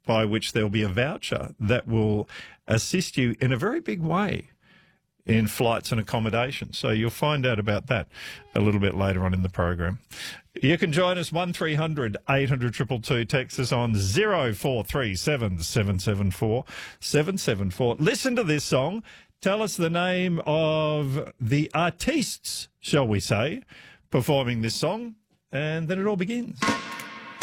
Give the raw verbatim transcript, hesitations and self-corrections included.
by which there'll be a voucher that will assist you in a very big way in flights and accommodation. So you'll find out about that a little bit later on in the program. You can join us one three hundred eight hundred two two two. Text us on zero four three seven seven seven four seven seven four. Listen to this song. Tell us the name of the artistes, shall we say, performing this song, and then it all begins.